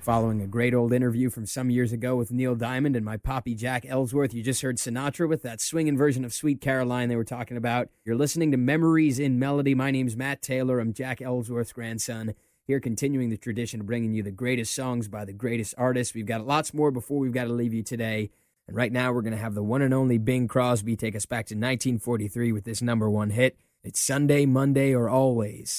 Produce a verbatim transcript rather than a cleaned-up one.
Following a great old interview from some years ago with Neil Diamond and my poppy Jack Ellsworth, you just heard Sinatra with that swinging version of Sweet Caroline they were talking about. You're listening to Memories in Melody. My name's Matt Taylor. I'm Jack Ellsworth's grandson, here continuing the tradition of bringing you the greatest songs by the greatest artists. We've got lots more before we've got to leave you today. And right now we're going to have the one and only Bing Crosby take us back to nineteen forty-three with this number one hit. It's Sunday, Monday, or Always.